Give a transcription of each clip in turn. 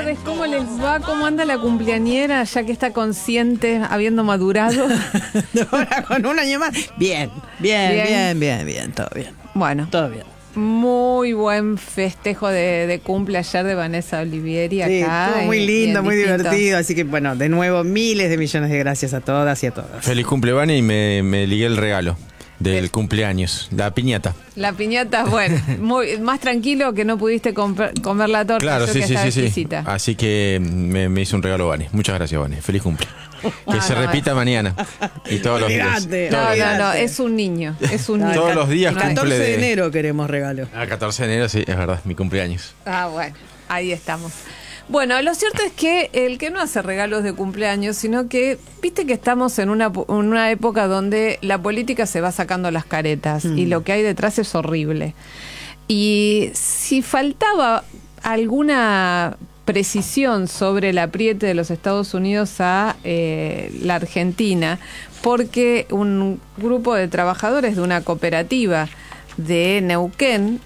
tardes, ¿cómo les va? ¿Cómo anda la cumpleañera ya que está consciente, habiendo madurado? Ahora con un año más. Bien, todo bien. Bueno, todo bien. Muy buen festejo de cumple ayer de Vanessa Olivieri acá. Sí, estuvo muy lindo, muy distintos. divertido. Así que, bueno, de nuevo, miles de millones de gracias a todas y a todos. Feliz cumple, Vane, y me ligué el regalo del cumpleaños, la piñata. La piñata, bueno, más tranquilo que no pudiste comer la torta. Claro, yo sí, que sí, estaba sí. exquisita. Así que me hizo un regalo, Vane. Muchas gracias, Vane. Feliz cumple. Que se repita mañana y todos los días. No, es un niño. Es un niño. Todos los días El 14 cumple de enero queremos regalo. 14 de enero, sí, es verdad, mi cumpleaños. Bueno, ahí estamos. Bueno, lo cierto es que el que no hace regalos de cumpleaños, sino que, viste que estamos en una época donde la política se va sacando las caretas y lo que hay detrás es horrible. Y si faltaba alguna precisión sobre el apriete de los Estados Unidos a la Argentina, porque un grupo de trabajadores de una cooperativa de Neuquén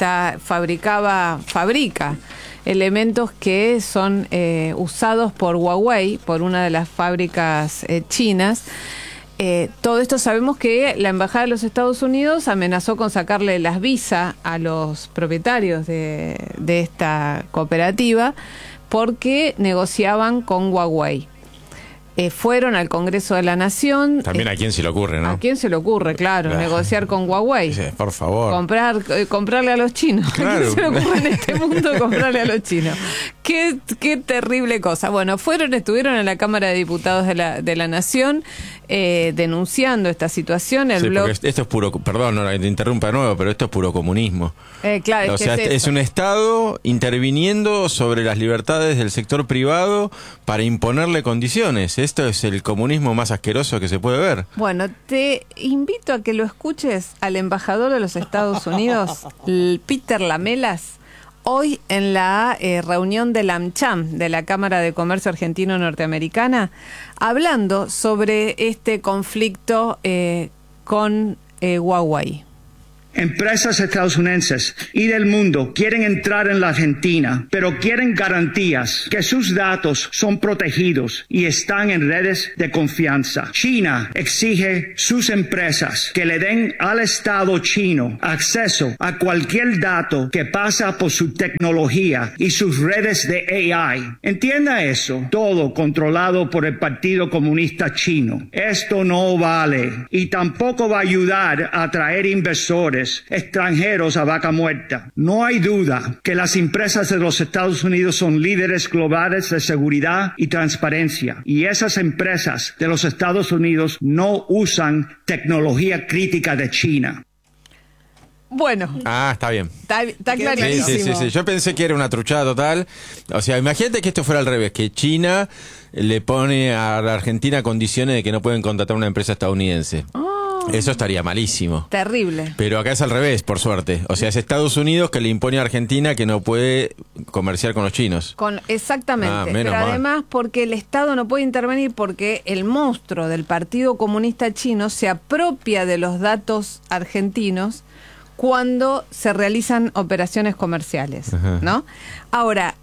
fabrica elementos que son usados por Huawei, por una de las fábricas chinas. Todo esto sabemos que la Embajada de los Estados Unidos amenazó con sacarle las visas a los propietarios de esta cooperativa porque negociaban con Huawei. Fueron al Congreso de la Nación. También a quién se le ocurre, ¿no? ¿A quién se le ocurre, claro, negociar con Huawei? Sí, por favor. Comprarle a los chinos. Claro. ¿A quién se le ocurre en este mundo comprarle a los chinos? Qué terrible cosa. Bueno, estuvieron en la Cámara de Diputados de la Nación denunciando esta situación. El blog... porque esto es puro, perdón, no te interrumpa de nuevo, pero esto es puro comunismo. Claro, o sea, es un Estado interviniendo sobre las libertades del sector privado para imponerle condiciones. Esto es el comunismo más asqueroso que se puede ver. Bueno, te invito a que lo escuches al embajador de los Estados Unidos, Peter Lamelas, hoy en la reunión de la AmCham, de la Cámara de Comercio Argentino-Norteamericana, hablando sobre este conflicto con Huawei. Empresas estadounidenses y del mundo quieren entrar en la Argentina, pero quieren garantías que sus datos son protegidos y están en redes de confianza. China exige sus empresas que le den al Estado chino acceso a cualquier dato que pasa por su tecnología y sus redes de AI. Entienda eso, todo controlado por el Partido Comunista Chino. Esto no vale y tampoco va a ayudar a atraer inversores extranjeros a vaca muerta. No hay duda que las empresas de los Estados Unidos son líderes globales de seguridad y transparencia, y esas empresas de los Estados Unidos no usan tecnología crítica de China. Bueno. Está bien. Está clarísimo. Sí. Yo pensé que era una truchada total. O sea, imagínate que esto fuera al revés, que China le pone a la Argentina condiciones de que no pueden contratar una empresa estadounidense. Eso estaría malísimo. Terrible. Pero acá es al revés, por suerte. O sea, es Estados Unidos que le impone a Argentina que no puede comerciar con los chinos. Exactamente. Pero además porque el Estado no puede intervenir porque el monstruo del Partido Comunista Chino se apropia de los datos argentinos cuando se realizan operaciones comerciales, ¿no? Ahora,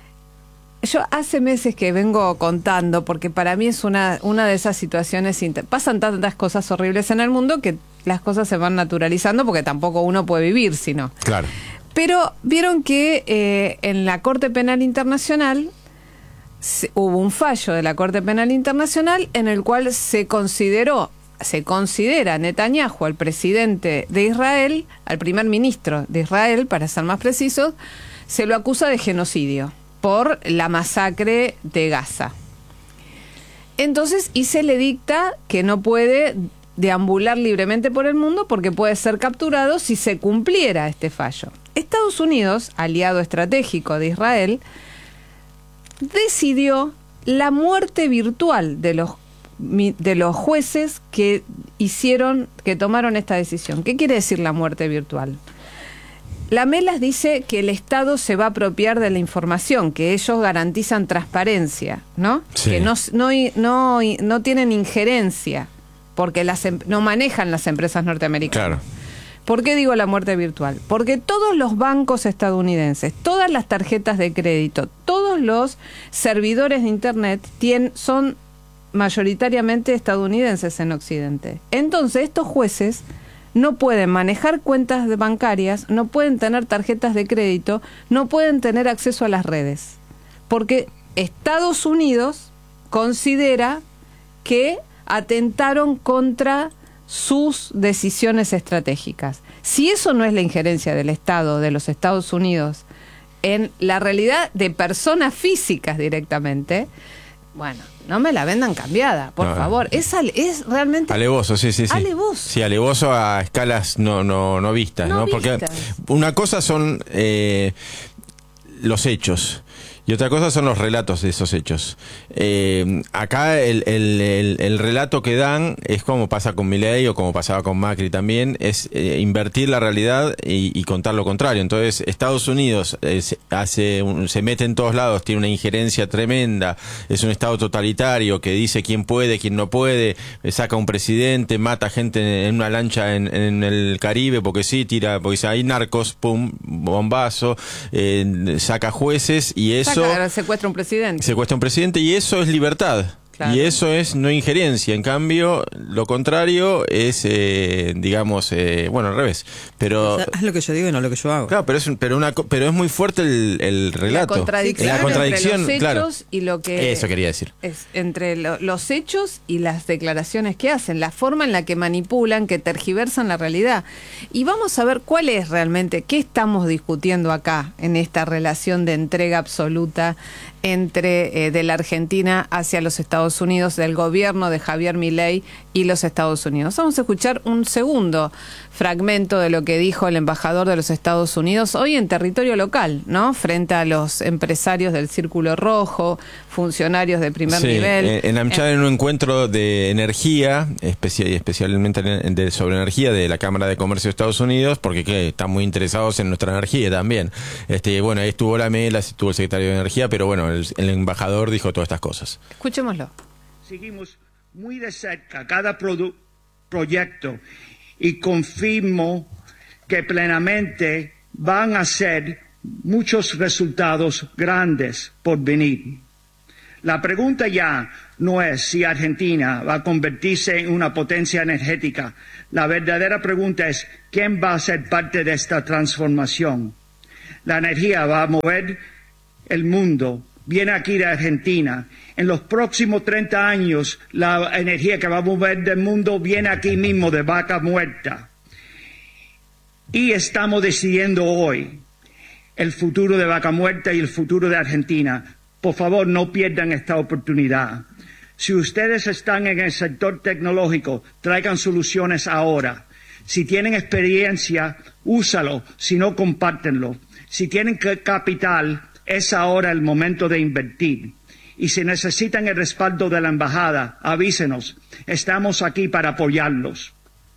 yo hace meses que vengo contando, porque para mí es una de esas situaciones, pasan tantas cosas horribles en el mundo que las cosas se van naturalizando porque tampoco uno puede vivir sino. Claro. Pero vieron que en la Corte Penal Internacional hubo un fallo de la Corte Penal Internacional en el cual se considera a Netanyahu, al presidente de Israel, al primer ministro de Israel, para ser más precisos, se lo acusa de genocidio por la masacre de Gaza. Entonces, y se le dicta que no puede deambular libremente por el mundo porque puede ser capturado si se cumpliera este fallo. Estados Unidos, aliado estratégico de Israel, decidió la muerte virtual de los jueces que tomaron esta decisión. ¿Qué quiere decir la muerte virtual? Lamelas dice que el Estado se va a apropiar de la información, que ellos garantizan transparencia, ¿no? Sí. Que no tienen injerencia, porque no manejan las empresas norteamericanas. Claro. ¿Por qué digo la muerte virtual? Porque todos los bancos estadounidenses, todas las tarjetas de crédito, todos todos los servidores de Internet son mayoritariamente estadounidenses en Occidente. Entonces, estos jueces no pueden manejar cuentas bancarias, no pueden tener tarjetas de crédito, no pueden tener acceso a las redes, porque Estados Unidos considera que atentaron contra sus decisiones estratégicas. Si eso no es la injerencia del Estado, de los Estados Unidos, en la realidad de personas físicas directamente, bueno, no me la vendan cambiada, por favor. Es realmente alevoso, sí. Alevoso. Sí, alevoso a escalas no vistas, ¿no? Porque una cosa son los hechos y otra cosa son los relatos de esos hechos. Acá el relato que dan es como pasa con Milei o como pasaba con Macri también, es invertir la realidad y contar lo contrario. Entonces Estados Unidos se mete en todos lados, tiene una injerencia tremenda, es un estado totalitario que dice quién puede, quién no puede, saca un presidente, mata gente en una lancha en el Caribe porque sí, porque hay narcos, pum, bombazo, saca jueces y eso... Secuestra un presidente. Secuestra un presidente y eso es libertad. Claro. Y eso es no injerencia. En cambio, lo contrario es, digamos, bueno, al revés. Pero haz lo que yo digo y no lo que yo hago. Claro, pero es muy fuerte el relato. La contradicción entre los hechos, claro, y lo que... Eso quería decir. Es entre los hechos y las declaraciones que hacen, la forma en la que manipulan, que tergiversan la realidad. Y vamos a ver cuál es realmente, qué estamos discutiendo acá en esta relación de entrega absoluta entre de la Argentina hacia los Estados Unidos, del gobierno de Javier Milei y los Estados Unidos. Vamos a escuchar un segundo fragmento de lo que dijo el embajador de los Estados Unidos hoy en territorio local, ¿no? Frente a los empresarios del Círculo Rojo, funcionarios de primer nivel. En AmCham, en un encuentro de energía, especialmente sobre energía de la Cámara de Comercio de Estados Unidos, porque están muy interesados en nuestra energía también. Bueno, ahí estuvo la Mela, estuvo el secretario de Energía, pero bueno, el embajador dijo todas estas cosas. Escuchémoslo. Seguimos muy de cerca cada proyecto y confirmo que plenamente van a ser muchos resultados grandes por venir. La pregunta ya no es si Argentina va a convertirse en una potencia energética. La verdadera pregunta es quién va a ser parte de esta transformación. La energía va a mover el mundo. Viene aquí de Argentina. En los próximos 30 años, la energía que va a mover del mundo viene aquí mismo, de Vaca Muerta. Y estamos decidiendo hoy el futuro de Vaca Muerta y el futuro de Argentina. Por favor, no pierdan esta oportunidad. Si ustedes están en el sector tecnológico, traigan soluciones ahora. Si tienen experiencia, úsalo. Si no, compártenlo. Si tienen capital, es ahora el momento de invertir. Y si necesitan el respaldo de la embajada, avísenos. Estamos aquí para apoyarlos.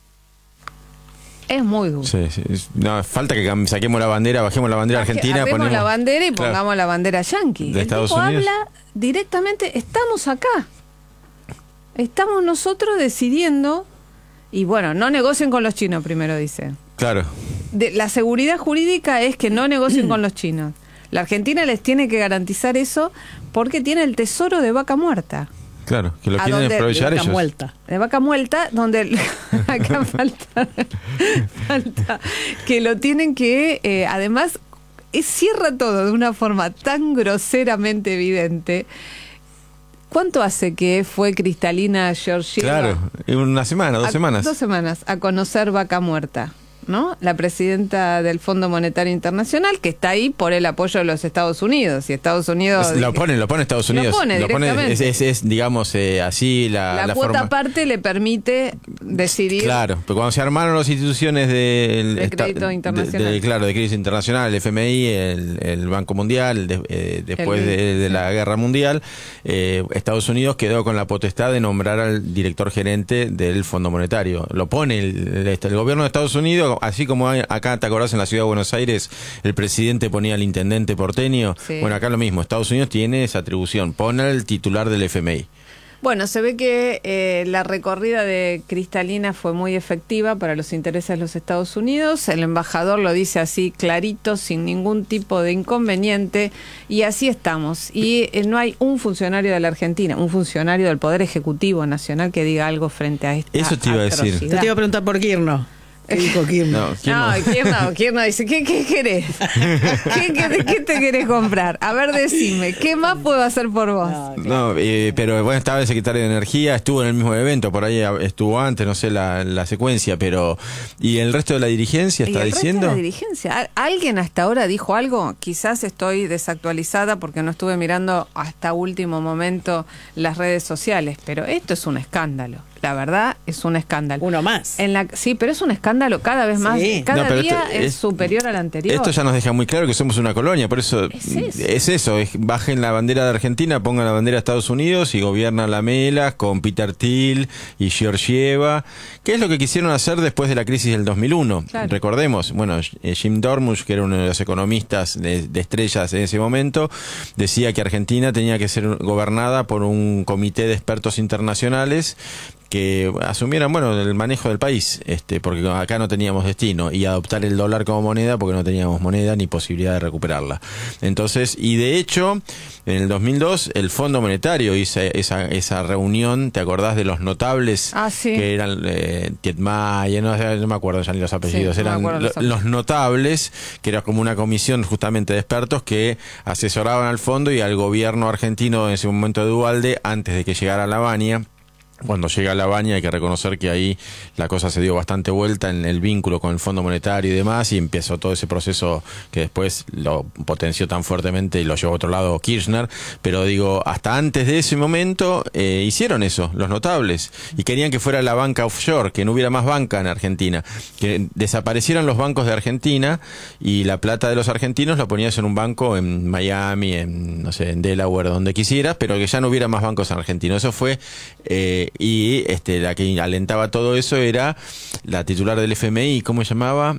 Es muy duro. Sí. No, falta que saquemos la bandera, bajemos la bandera argentina. Ponemos la bandera y pongamos, claro, la bandera yanqui. De Estados Unidos. Habla directamente, estamos acá. Estamos nosotros decidiendo. Y bueno, no negocien con los chinos, primero dice. Claro. La seguridad jurídica es que no negocien con los chinos. La Argentina les tiene que garantizar eso porque tiene el tesoro de Vaca Muerta. Claro, que lo quieren aprovechar ellos. De Vaca Muerta, donde acá falta que lo tienen que, además, cierra todo de una forma tan groseramente evidente. ¿Cuánto hace que fue Cristalina Georgieva? Claro, una semana, 2 semanas. 2 semanas a conocer Vaca Muerta, ¿no? La presidenta del Fondo Monetario Internacional, que está ahí por el apoyo de los Estados Unidos. Y Estados Unidos... Lo pone Estados Unidos. Lo pone es digamos, así la cuota forma. Aparte le permite decidir... Claro, pero cuando se armaron las instituciones de crédito internacional. de crédito internacional, el FMI, el Banco Mundial, después de la Guerra Mundial, Estados Unidos quedó con la potestad de nombrar al director gerente del Fondo Monetario. Lo pone el gobierno de Estados Unidos. Así como acá, ¿te acordás? En la ciudad de Buenos Aires el presidente ponía al intendente porteño. Sí. Bueno, acá lo mismo. Estados Unidos tiene esa atribución. Pone al titular del FMI. Bueno, se ve que la recorrida de Kristalina fue muy efectiva para los intereses de los Estados Unidos. El embajador lo dice así clarito, sin ningún tipo de inconveniente, y así estamos. Y no hay un funcionario de la Argentina, un funcionario del Poder Ejecutivo Nacional que diga algo frente a esta Eso te iba a decir. atrocidad. Te iba a preguntar por Kirchner. ¿Qué dijo Kirchner? Kirchner dice, ¿qué querés? ¿Qué te querés comprar? A ver, decime, ¿qué más puedo hacer por vos? No, pero bueno, estaba el secretario de Energía, estuvo en el mismo evento, por ahí estuvo antes, no sé la secuencia, pero... ¿Y el resto de la dirigencia está diciendo? ¿El resto de la dirigencia? ¿Alguien hasta ahora dijo algo? Quizás estoy desactualizada porque no estuve mirando hasta último momento las redes sociales, pero esto es un escándalo. La verdad, es un escándalo. Uno más. Sí, pero es un escándalo cada vez más. Sí. Cada No, día es superior al anterior. Esto ya nos deja muy claro que somos una colonia, por eso es eso. Bajen la bandera de Argentina, pongan la bandera de Estados Unidos y gobiernan la Melas con Peter Thiel y Georgieva, que es lo que quisieron hacer después de la crisis del 2001. Claro. Recordemos, bueno, Jim Dormush, que era uno de los economistas de estrellas en ese momento, decía que Argentina tenía que ser gobernada por un comité de expertos internacionales que asumieran, bueno, el manejo del país, porque acá no teníamos destino, y adoptar el dólar como moneda porque no teníamos moneda ni posibilidad de recuperarla. Entonces, y de hecho, en el 2002 el Fondo Monetario hizo esa reunión, ¿te acordás de los notables? Sí. Que eran Tietmaya, no me acuerdo ya ni los apellidos, Sí, no eran me acuerdo los notables, que era como una comisión justamente de expertos que asesoraban al fondo y al gobierno argentino en ese momento de Duhalde, antes de que llegara a La Baña. Cuando llega a La Baña hay que reconocer que ahí la cosa se dio bastante vuelta en el vínculo con el Fondo Monetario y demás, y empezó todo ese proceso que después lo potenció tan fuertemente y lo llevó a otro lado Kirchner. Pero digo, hasta antes de ese momento hicieron eso, los notables, y querían que fuera la banca offshore, que no hubiera más banca en Argentina, que desaparecieran los bancos de Argentina y la plata de los argentinos la ponías en un banco en Miami, no sé, en Delaware, donde quisieras, pero que ya no hubiera más bancos en Argentina. Eso fue... y la que alentaba todo eso era la titular del FMI, ¿cómo se llamaba?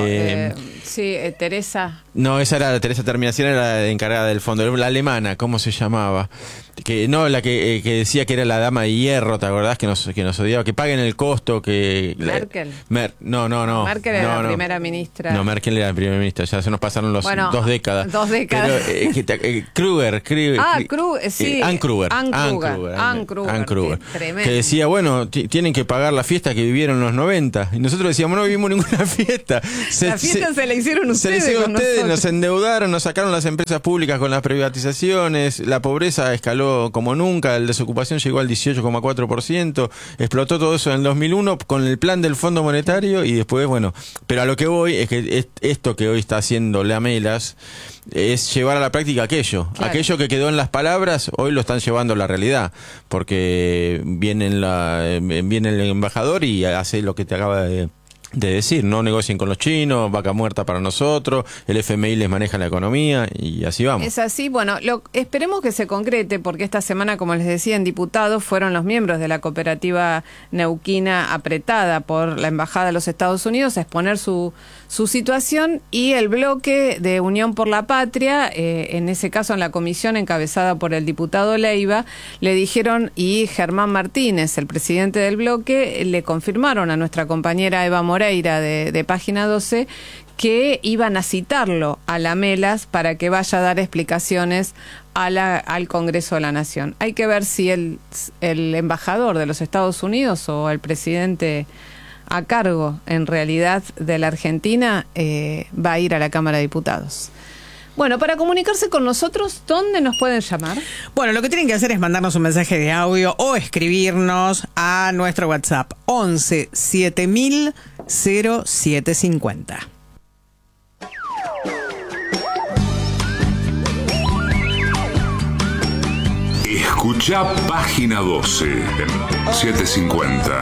Teresa. No, esa era Teresa Terminación, era la encargada del fondo, la alemana, ¿cómo se llamaba? Que no, la que decía que era la dama de hierro, ¿te acordás? Que nos odiaba, que paguen el costo, que... Merkel. No. Merkel era la primera ministra. No, Merkel era la primera ministra, ya se nos pasaron 2 décadas. 2 décadas. Pero, Kruger, sí. Ann Kruger. Tremendo. Que decía, bueno, tienen que pagar la fiesta que vivieron en los 90. Y nosotros decíamos, no vivimos ninguna fiesta. La fiesta se la hicieron ustedes. Se la hicieron ustedes, nosotros. nos endeudaron, nos sacaron las empresas públicas con las privatizaciones, la pobreza escaló como nunca, la desocupación llegó al 18,4%, explotó todo eso en el 2001 con el plan del Fondo Monetario y después, bueno, pero a lo que voy es que esto que hoy está haciendo la Melas es llevar a la práctica aquello. Claro. Aquello que quedó en las palabras, hoy lo están llevando a la realidad, porque viene el embajador y hace lo que te acaba de decir, no negocien con los chinos, vaca muerta para nosotros, el FMI les maneja la economía y así vamos. Es así, bueno, esperemos que se concrete, porque esta semana, como les decía, en diputados fueron los miembros de la cooperativa neuquina apretada por la Embajada de los Estados Unidos a exponer su situación, y el bloque de Unión por la Patria, en ese caso en la comisión encabezada por el diputado Leiva, le dijeron, y Germán Martínez, el presidente del bloque, le confirmaron a nuestra compañera Eva Moreira de Página 12 que iban a citarlo a la Melas para que vaya a dar explicaciones al Congreso de la Nación. Hay que ver si el embajador de los Estados Unidos o el presidente a cargo, en realidad, de la Argentina va a ir a la Cámara de Diputados. Bueno, para comunicarse con nosotros, ¿dónde nos pueden llamar? Bueno, lo que tienen que hacer es mandarnos un mensaje de audio o escribirnos a nuestro WhatsApp 11 7000 0750. Escucha Página 12 en 750.